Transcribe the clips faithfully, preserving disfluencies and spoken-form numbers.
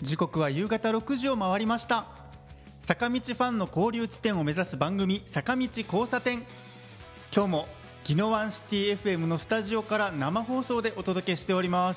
時刻は夕方ろくじを回りました。坂道ファンの交流地点を目指す番組、坂道交差点。今日も宜野湾シティ エフエム のスタジオから生放送でお届けしております。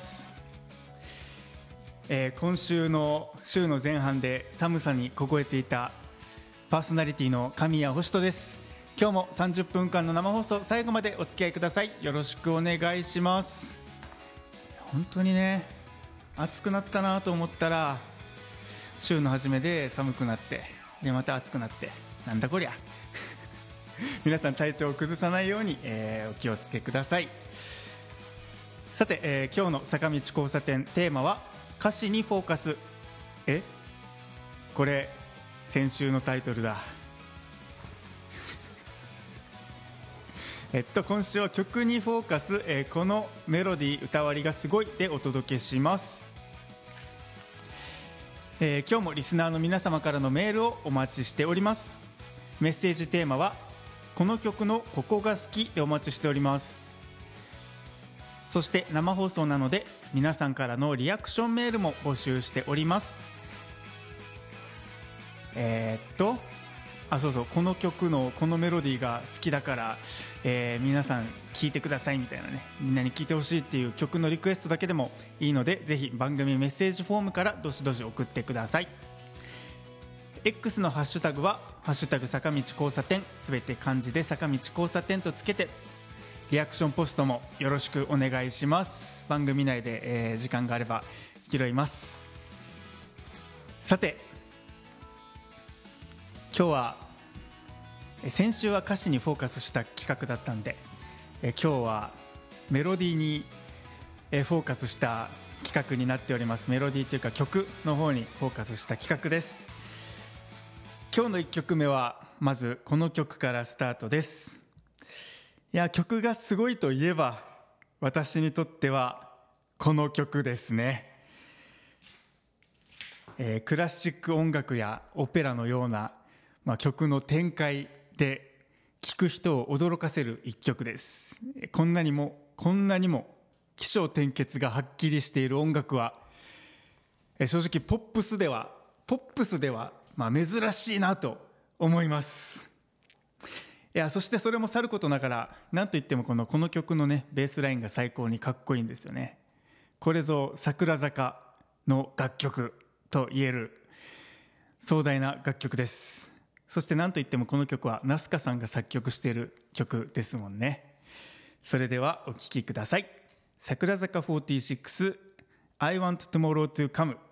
えー、今週の週の前半で寒さに凍えていたパーソナリティの神谷星人です。今日もさんじゅっぷんかんの生放送、最後までお付き合いください。よろしくお願いします。本当にね、暑くなったなと思ったら週の初めで寒くなって、でまた暑くなって、なんだこりゃ皆さん体調を崩さないように、えー、お気をつけください。さて、えー、今日の坂道交差点、テーマは歌詞にフォーカス。えこれ先週のタイトルだえっと今週は曲にフォーカス、えー、このメロディー歌割りがすごいでお届けします。えー、今日もリスナーの皆様からのメールをお待ちしております。メッセージテーマはこの曲のここが好きでお待ちしております。そして生放送なので皆さんからのリアクションメールも募集しております。えー、っとあそうそうこの曲のこのメロディーが好きだから、えー、皆さん聴いてくださいみたいなね、みんなに聴いてほしいっていう曲のリクエストだけでもいいので、ぜひ番組メッセージフォームからどしどし送ってください。 X のハッシュタグはハッシュタグ坂道交差点、すべて漢字で坂道交差点とつけてリアクションポストもよろしくお願いします。番組内で、えー、時間があれば拾います。さて今日は先週は歌詞にフォーカスした企画だったんで、え今日はメロディーにフォーカスした企画になっております。メロディーというか曲の方にフォーカスした企画です。今日のいっきょくめはまずこの曲からスタートです。いや曲がすごいといえば私にとってはこの曲ですね。えー、クラシック音楽やオペラのような、まあ、曲の展開で聴く人を驚かせる一曲です。こんなにもこんなにも起承転結がはっきりしている音楽は、え正直ポップスではポップスではまあ珍しいなと思います。いやそしてそれもさることながら、なんといってもこのこの曲のねベースラインが最高にかっこいいんですよね。これぞ桜坂の楽曲と言える壮大な楽曲です。そして何といってもこの曲はナスカさんが作曲している曲ですもんね。それではお聴きください。桜坂フォーティーシックス I want tomorrow to come。